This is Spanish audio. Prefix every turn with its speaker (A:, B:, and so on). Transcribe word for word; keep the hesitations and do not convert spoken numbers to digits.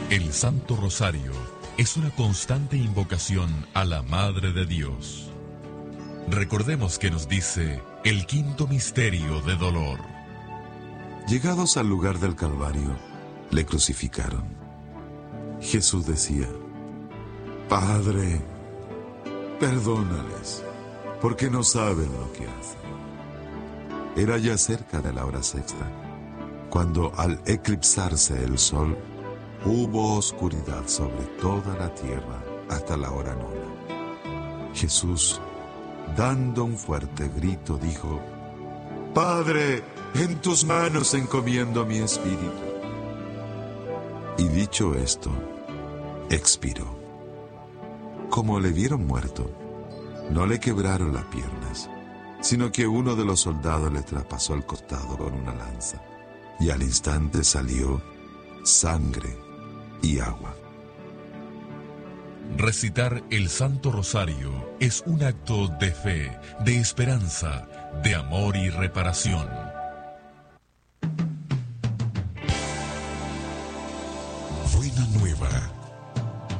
A: El Santo Rosario es una constante invocación a la Madre de Dios. Recordemos que nos dice el quinto misterio de dolor.
B: Llegados al lugar del Calvario, le crucificaron. Jesús decía: Padre, perdónales, porque no saben lo que hacen. Era ya cerca de la hora sexta, cuando al eclipsarse el sol, hubo oscuridad sobre toda la tierra hasta la hora nona. Jesús, dando un fuerte grito, dijo: Padre, en tus manos encomiendo mi espíritu. Y dicho esto, expiró. Como le vieron muerto, no le quebraron las piernas, sino que uno de los soldados le traspasó el costado con una lanza, y al instante salió sangre y agua.
A: Recitar el Santo Rosario es un acto de fe, de esperanza, de amor y reparación.
C: Buena nueva,